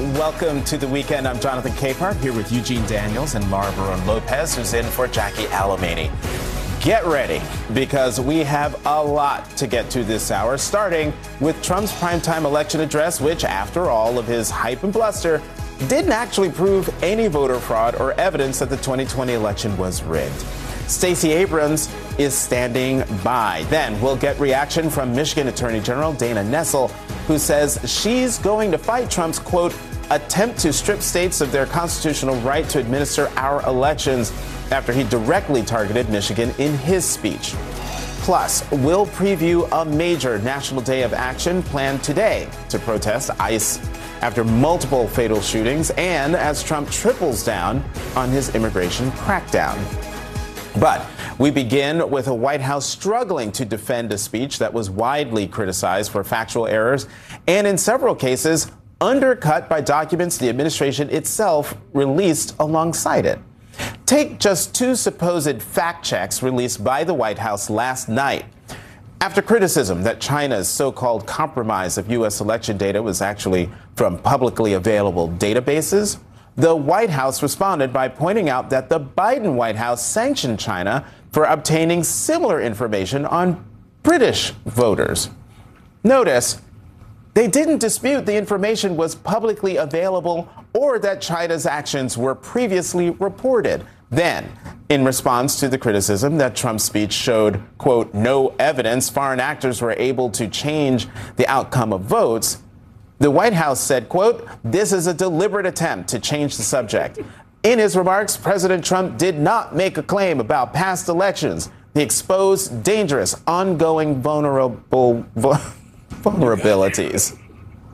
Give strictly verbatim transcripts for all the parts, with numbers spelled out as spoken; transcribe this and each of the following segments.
Welcome to the weekend. I'm Jonathan Capehart here with Eugene Daniels and Laura Barone Lopez, who's in for Jackie Alamany. Get ready, because we have a lot to get to this hour, starting with Trump's primetime election address, which, after all of his hype and bluster, didn't actually prove any voter fraud or evidence that the twenty twenty election was rigged. Stacey Abrams is standing by. Then we'll get reaction from Michigan Attorney General Dana Nessel, who says she's going to fight Trump's, quote, attempt to strip states of their constitutional right to administer our elections, after he directly targeted Michigan in his speech. Plus, we'll preview a major national day of action planned today to protest ICE after multiple fatal shootings and as Trump triples down on his immigration crackdown. But we begin with a White House struggling to defend a speech that was widely criticized for factual errors and, in several cases, undercut by documents the administration itself released alongside it. Take just two supposed fact checks released by the White House last night. After criticism that China's so-called compromise of U S election data was actually from publicly available databases, the White House responded by pointing out that the Biden White House sanctioned China for obtaining similar information on British voters. Notice, they didn't dispute the information was publicly available or that China's actions were previously reported. Then, in response to the criticism that Trump's speech showed, quote, no evidence foreign actors were able to change the outcome of votes, the White House said, quote, this is a deliberate attempt to change the subject. In his remarks, President Trump did not make a claim about past elections. He exposed dangerous, ongoing vulnerable vulnerabilities.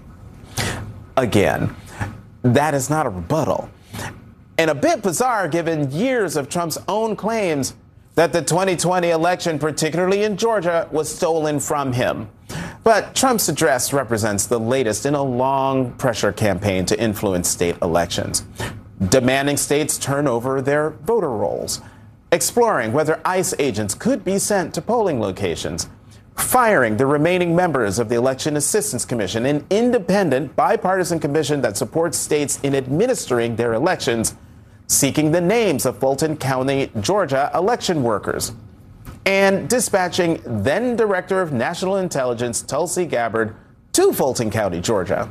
Again, that is not a rebuttal. And a bit bizarre given years of Trump's own claims that the twenty twenty election, particularly in Georgia, was stolen from him. But Trump's address represents the latest in a long pressure campaign to influence state elections, demanding states turn over their voter rolls, exploring whether ICE agents could be sent to polling locations, firing the remaining members of the Election Assistance Commission, an independent bipartisan commission that supports states in administering their elections, seeking the names of Fulton County, Georgia election workers, and dispatching then Director of National Intelligence Tulsi Gabbard to Fulton County, Georgia.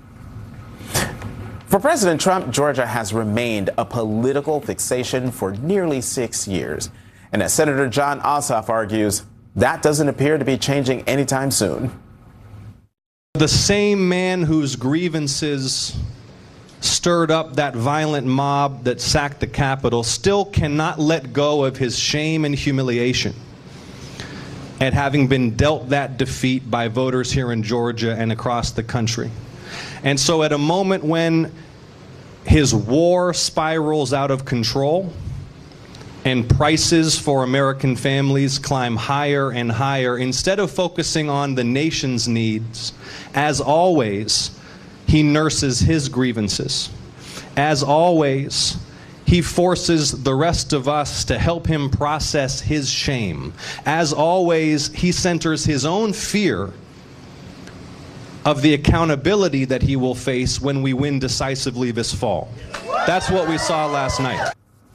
For President Trump, Georgia has remained a political fixation for nearly six years. And as Senator Jon Ossoff argues, that doesn't appear to be changing anytime soon. The same man whose grievances stirred up that violent mob that sacked the Capitol still cannot let go of his shame and humiliation at having been dealt that defeat by voters here in Georgia and across the country. And so at a moment when his war spirals out of control and prices for American families climb higher and higher, instead of focusing on the nation's needs, as always, he nurses his grievances. As always, he forces the rest of us to help him process his shame. As always, he centers his own fear of the accountability that he will face when we win decisively this fall. That's what we saw last night.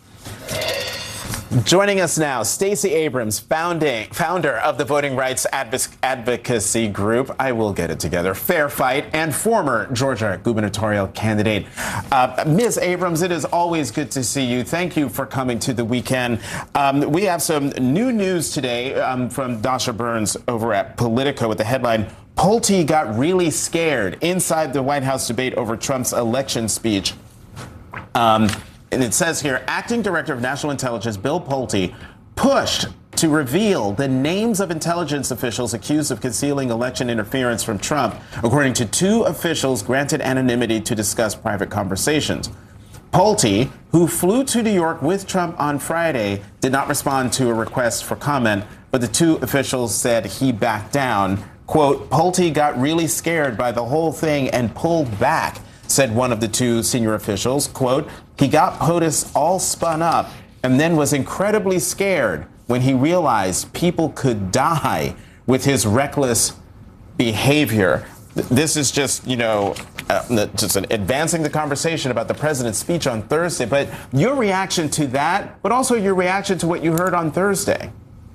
Joining us now, Stacey Abrams, founding founder of the voting rights adv- advocacy group, I will get it together, Fair Fight, and former Georgia gubernatorial candidate. Uh, Miz Abrams, it is always good to see you. Thank you for coming to the weekend. Um, we have some new news today um, from Dasha Burns over at Politico with the headline, Pulte got really scared inside the White House debate over Trump's election speech. Um, And it says here, Acting Director of National Intelligence Bill Pulte pushed to reveal the names of intelligence officials accused of concealing election interference from Trump, according to two officials granted anonymity to discuss private conversations. Pulte, who flew to New York with Trump on Friday, did not respond to a request for comment, but the two officials said he backed down. Quote, Pulte got really scared by the whole thing and pulled back, said one of the two senior officials. Quote, he got POTUS all spun up and then was incredibly scared when he realized people could die with his reckless behavior. This is just, you know, uh, just advancing the conversation about the president's speech on Thursday. But your reaction to that, but also your reaction to what you heard on Thursday.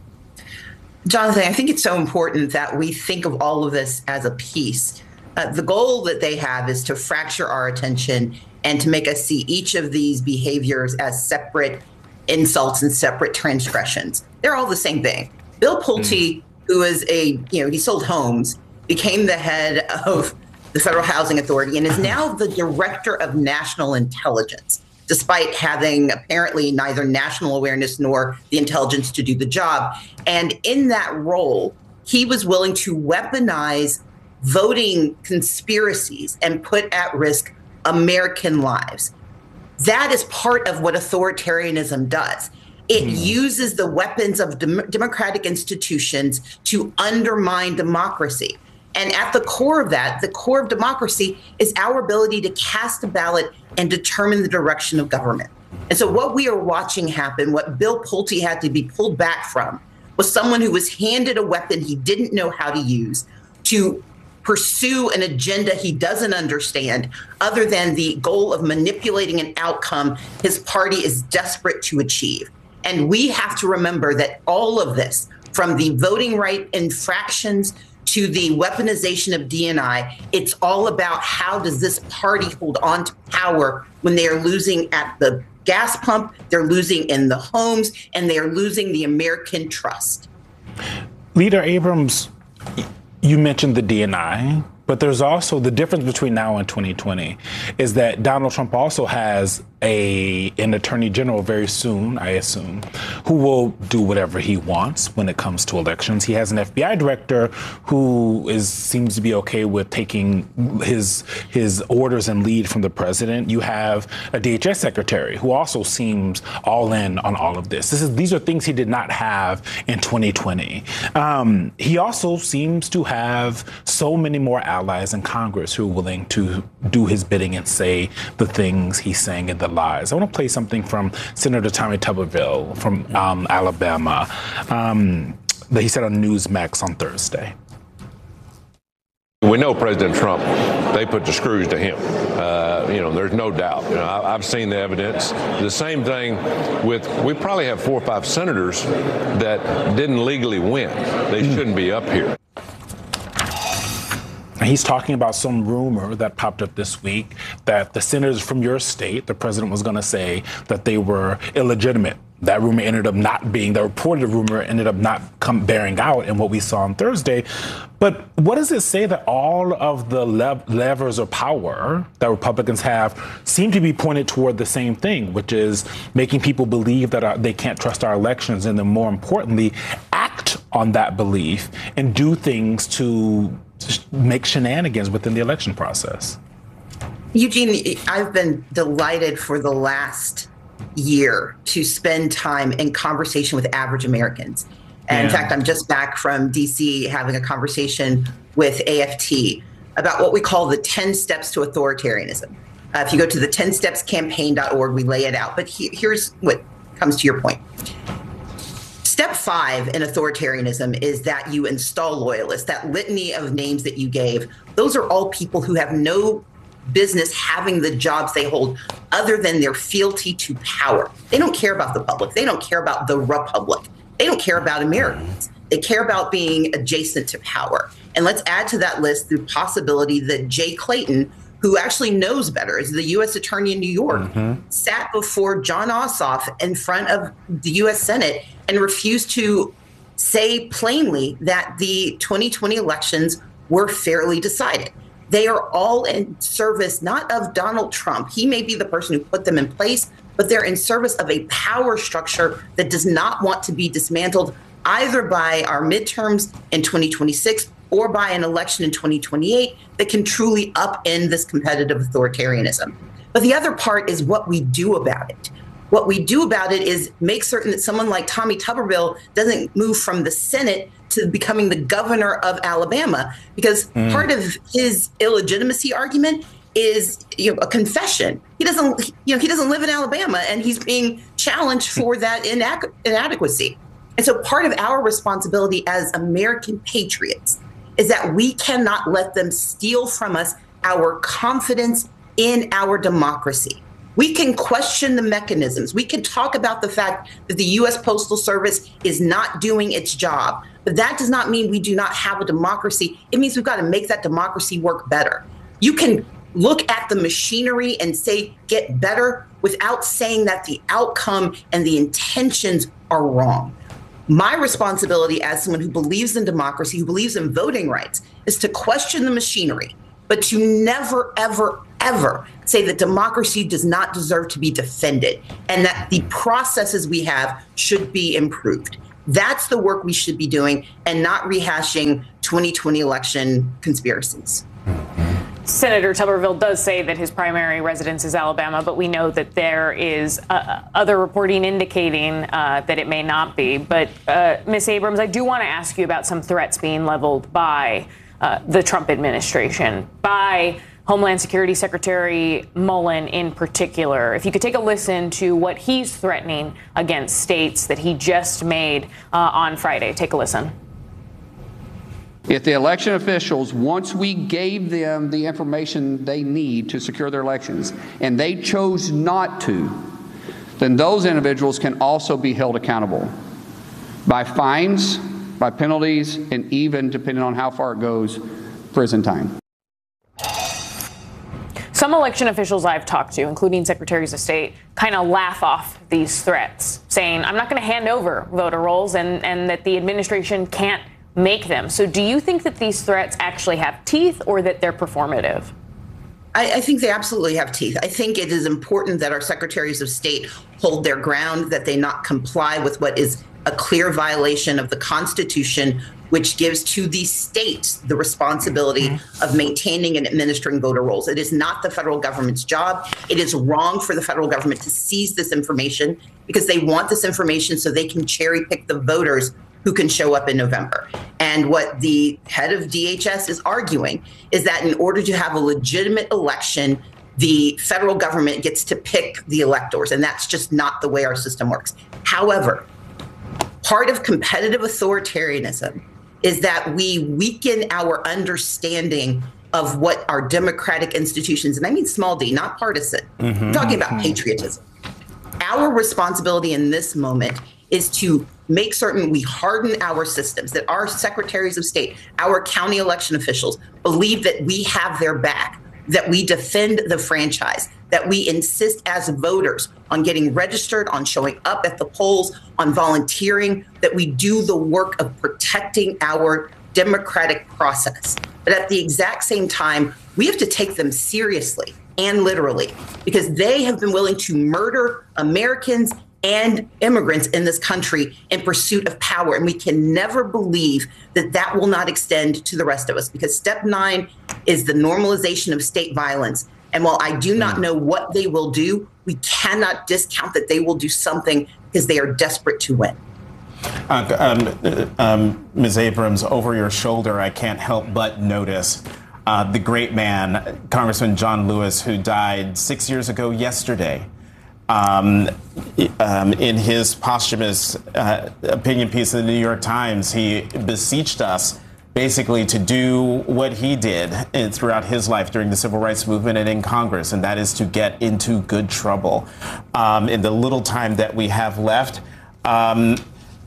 Jonathan, I think it's so important that we think of all of this as a piece. Uh, the goal that they have is to fracture our attention and to make us see each of these behaviors as separate insults and separate transgressions. They're all the same thing. Bill Pulte, mm. who is a, you know, he sold homes, became the head of the Federal Housing Authority and is now the director of national intelligence, despite having apparently neither national awareness nor the intelligence to do the job. And in that role, he was willing to weaponize voting conspiracies and put at risk American lives. That is part of what authoritarianism does. It mm. uses the weapons of dem- democratic institutions to undermine democracy. And at the core of that, the core of democracy is our ability to cast a ballot and determine the direction of government. And so what we are watching happen, what Bill Pulte had to be pulled back from, was someone who was handed a weapon he didn't know how to use to pursue an agenda he doesn't understand, other than the goal of manipulating an outcome his party is desperate to achieve. And we have to remember that all of this, from the voting right infractions to the weaponization of D and I, it's all about how does this party hold on to power when they are losing at the gas pump, they're losing in the homes, and they are losing the American trust. Leader Abrams, you mentioned the D and I, but there's also the difference between now and twenty twenty is that Donald Trump also has a an attorney general very soon, I assume, who will do whatever he wants when it comes to elections. He has an F B I director who is seems to be okay with taking his his orders and lead from the president. You have a D H S secretary who also seems all in on all of this. This is these are things he did not have in twenty twenty. Um, he also seems to have so many more allies in Congress who are willing to do his bidding and say the things he's saying in the lies. I want to play something from Senator Tommy Tuberville from um, Alabama um, that he said on Newsmax on Thursday. We know President Trump, they put the screws to him. Uh, you know, there's no doubt. You know, I, I've seen the evidence. The same thing with, we probably have four or five senators that didn't legally win. They mm. shouldn't be up here. He's talking about some rumor that popped up this week that the senators from your state, the president was going to say that they were illegitimate. That rumor ended up not being, the reported rumor ended up not come bearing out in what we saw on Thursday. But what does it say that all of the lev- levers of power that Republicans have seem to be pointed toward the same thing, which is making people believe that our, they can't trust our elections, and then more importantly, act on that belief and do things to make shenanigans within the election process? Eugene, I've been delighted for the last year to spend time in conversation with average Americans. And yeah. In fact, I'm just back from D C having a conversation with A F T about what we call the ten steps to authoritarianism. Uh, if you go to the ten steps campaign dot org, we lay it out. But he, here's what comes to your point. Step five in authoritarianism is that you install loyalists, that litany of names that you gave. Those are all people who have no business having the jobs they hold other than their fealty to power. They don't care about the public. They don't care about the republic. They don't care about Americans. They care about being adjacent to power. And let's add to that list the possibility that Jay Clayton, who actually knows better, is the U S attorney in New York, mm-hmm. sat before Jon Ossoff in front of the U S Senate and refused to say plainly that the twenty twenty elections were fairly decided. They are all in service, not of Donald Trump. He may be the person who put them in place, but they're in service of a power structure that does not want to be dismantled either by our midterms in twenty twenty-six or by an election in twenty twenty-eight that can truly upend this competitive authoritarianism. But the other part is what we do about it. What we do about it is make certain that someone like Tommy Tuberville doesn't move from the Senate to becoming the governor of Alabama, because mm. part of his illegitimacy argument is, you know, a confession. He doesn't, you know, he doesn't live in Alabama, and he's being challenged for that inac- inadequacy. And so part of our responsibility as American patriots is that we cannot let them steal from us our confidence in our democracy. We can question the mechanisms. We can talk about the fact that the U S Postal Service is not doing its job, but that does not mean we do not have a democracy. It means we've got to make that democracy work better. You can look at the machinery and say, get better, without saying that the outcome and the intentions are wrong. My responsibility as someone who believes in democracy, who believes in voting rights, is to question the machinery, but to never, ever, ever say that democracy does not deserve to be defended and that the processes we have should be improved. That's the work we should be doing, and not rehashing twenty twenty election conspiracies. Senator Tuberville does say that his primary residence is Alabama, but we know that there is uh, other reporting indicating uh, that it may not be. But, uh, Miz Abrams, I do want to ask you about some threats being leveled by uh, the Trump administration, by Homeland Security Secretary Mullen in particular. If you could take a listen to what he's threatening against states that he just made uh, on Friday. Take a listen. If the election officials, once we gave them the information they need to secure their elections, and they chose not to, then those individuals can also be held accountable by fines, by penalties, and even, depending on how far it goes, prison time. Some election officials I've talked to, including secretaries of state, kind of laugh off these threats, saying, I'm not going to hand over voter rolls, and, and that the administration can't make them. So do you think that these threats actually have teeth, or that they're performative? I, I think they absolutely have teeth. I think it is important that our secretaries of state hold their ground, that they not comply with what is a clear violation of the Constitution, which gives to the states the responsibility of maintaining and administering voter rolls. It is not the federal government's job. It is wrong for the federal government to seize this information, because they want this information so they can cherry pick the voters who can show up in November. And what the head of D H S is arguing is that in order to have a legitimate election, the federal government gets to pick the electors, and that's just not the way our system works. However, part of competitive authoritarianism is that we weaken our understanding of what our democratic institutions, and I mean small d, not partisan, mm-hmm. I'm talking about patriotism. Our responsibility in this moment is to make certain we harden our systems, that our secretaries of state, our county election officials believe that we have their back, that we defend the franchise, that we insist as voters on getting registered, on showing up at the polls, on volunteering, that we do the work of protecting our democratic process. But at the exact same time, we have to take them seriously and literally, because they have been willing to murder Americans and immigrants in this country in pursuit of power. And we can never believe that that will not extend to the rest of us, because step nine is the normalization of state violence. And while I do not know what they will do, we cannot discount that they will do something, because they are desperate to win. Uh, um, um, Miz Abrams, over your shoulder, I can't help but notice uh, the great man, Congressman John Lewis, who died six years ago yesterday. Um, um, in his posthumous uh, opinion piece in the New York Times, he beseeched us basically to do what he did in, throughout his life during the civil rights movement and in Congress, and that is to get into good trouble. Um, in the little time that we have left, um,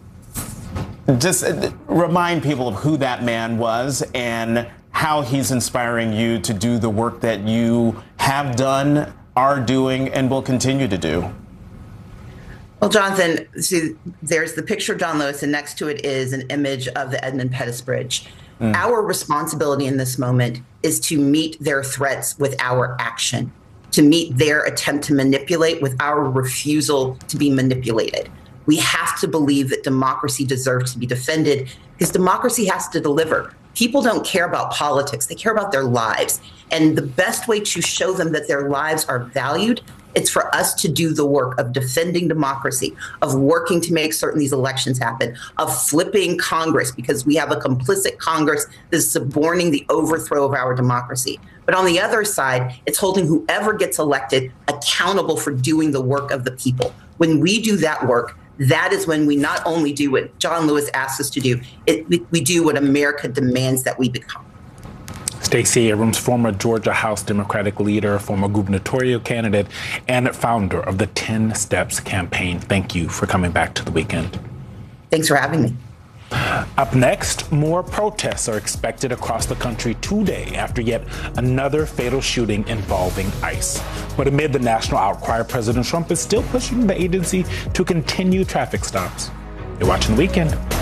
just remind people of who that man was and how he's inspiring you to do the work that you have done, are doing, and will continue to do. Well, Jonathan, see, there's the picture of John Lewis, and next to it is an image of the Edmund Pettus Bridge. Mm. Our responsibility in this moment is to meet their threats with our action, to meet their attempt to manipulate with our refusal to be manipulated. We have to believe that democracy deserves to be defended, because democracy has to deliver. People don't care about politics. They care about their lives. And the best way to show them that their lives are valued, it's for us to do the work of defending democracy, of working to make certain these elections happen, of flipping Congress, because we have a complicit Congress that is suborning the overthrow of our democracy. But on the other side, it's holding whoever gets elected accountable for doing the work of the people. When we do that work, that is when we not only do what John Lewis asks us to do, it, we do what America demands that we become. Stacey Abrams, former Georgia House Democratic leader, former gubernatorial candidate, and founder of the ten Steps campaign. Thank you for coming back to The Weekend. Thanks for having me. Up next, more protests are expected across the country today after yet another fatal shooting involving ICE. But amid the national outcry, President Trump is still pushing the agency to continue traffic stops. You're watching The Weekend.